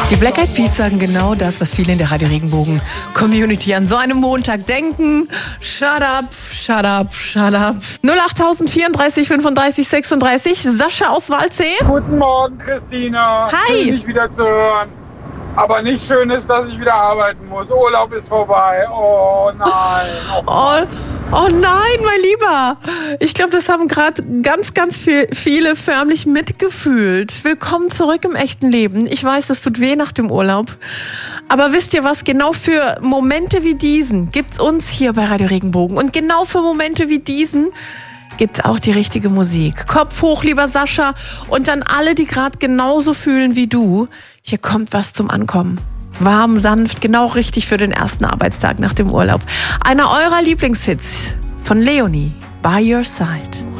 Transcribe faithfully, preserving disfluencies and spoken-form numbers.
Die Black Eyed Peas sagen genau das, was viele in der Radio Regenbogen Community an so einem Montag denken. Shut up, shut up, shut up. null acht vierunddreißig fünfunddreißig sechsunddreißig. Sascha aus Waldsee. Guten Morgen, Christina. Hi. Schön, dich wieder zu hören. Aber nicht schön ist, dass ich wieder arbeiten muss. Urlaub ist vorbei. Oh nein. Oh, Oh, oh nein, mein Lieber. Ich glaube, das haben gerade ganz, ganz viel, viele förmlich mitgefühlt. Willkommen zurück im echten Leben. Ich weiß, das tut weh nach dem Urlaub. Aber wisst ihr was? Genau für Momente wie diesen gibt's uns hier bei Radio Regenbogen. Und genau für Momente wie diesen gibt's auch die richtige Musik. Kopf hoch, lieber Sascha. Und an alle, die gerade genauso fühlen wie du. Hier kommt was zum Ankommen. Warm, sanft, genau richtig für den ersten Arbeitstag nach dem Urlaub. Einer eurer Lieblingshits von Leonie, By Your Side.